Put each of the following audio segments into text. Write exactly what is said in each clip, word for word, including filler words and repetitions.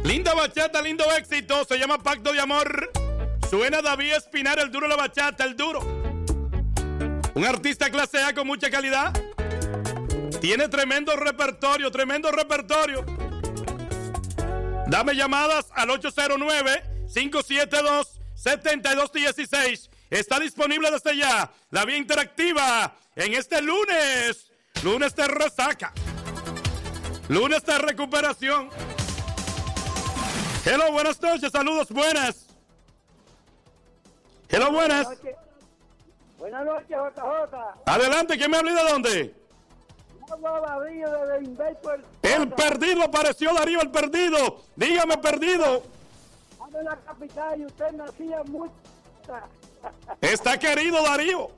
Linda bachata, lindo éxito. Se llama Pacto de Amor. Suena David Espinar, el duro de la bachata, el duro. Un artista clase A con mucha calidad. Tiene tremendo repertorio, tremendo repertorio. Dame llamadas al ocho cero nueve, cinco siete dos, siete dos uno seis. Está disponible desde ya la vía interactiva en este lunes. Lunes de resaca. Lunes de recuperación. Hello, buenas noches, saludos, buenas. Hello, buenas. Buenas noches, buenas noches, J J. Adelante, ¿quién me habla y de dónde? Hablo Darío de Inver. El perdido, apareció Darío, el perdido. Dígame, perdido. En la capital y usted nacía mucho. Está querido, Darío.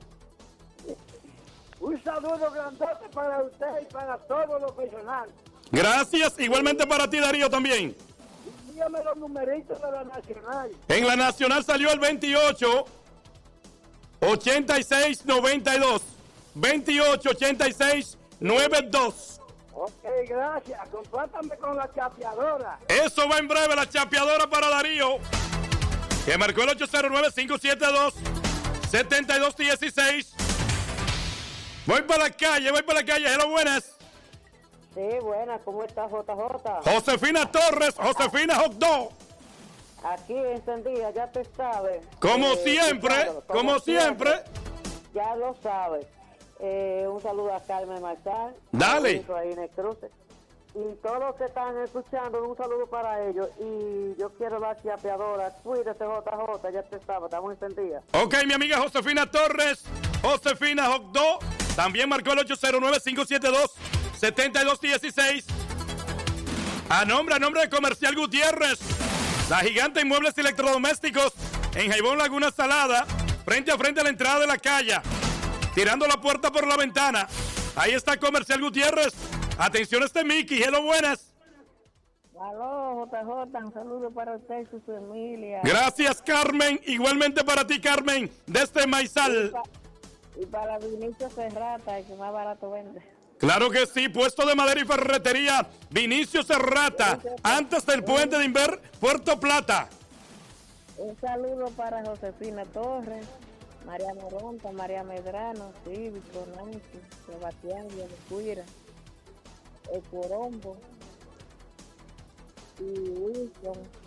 Un saludo grandote para usted y para todo lo personal. Gracias, igualmente para ti, Darío, también. Dígame los numeritos de la Nacional. En la Nacional salió el veintiocho ochenta y seis noventa y dos. veintiocho ochenta y seis noventa y dos. Ok, gracias. Complátame con la chapeadora. Eso va en breve, la chapeadora para Darío, que marcó el ocho cero nueve, cinco siete dos, siete dos uno seis. Voy para la calle, voy para la calle. Hello, buenas. Sí, buenas. ¿Cómo estás, J J? Josefina Torres, Josefina Hot Dog. Aquí encendida, ya te sabes. Como Eh, siempre, Ricardo, como siempre. Ya lo sabes. Eh, un saludo a Carmen Marzán. Dale. A Inés Cruz. Y todos los que están escuchando, un saludo para ellos. Y yo quiero la chapeadora. Cuídate, J J, ya te sabes, estamos encendidas. Ok, mi amiga Josefina Torres, Josefina Hot Dog, también marcó el ocho cero nueve, cinco siete dos, siete dos uno seis. A nombre, a nombre de Comercial Gutiérrez, la gigante en muebles electrodomésticos en Jaibón Laguna Salada, frente a frente a la entrada de la calle, tirando la puerta por la ventana. Ahí está Comercial Gutiérrez. Atención a este Mickey. Hello, buenas. Aló, J J, un saludo para usted y su familia. Gracias, Carmen. Igualmente para ti, Carmen, desde Maizal. Y, pa, y para Vinicio Serrata, el que más barato vende. Claro que sí, puesto de madera y ferretería Vinicio Serrata, antes del puente de Inver, Puerto Plata. Un saludo para Josefina Torres, María Moronta, María Medrano, Cívico, Nancy, Sebastián, Cuira, El Corombo y Wilson.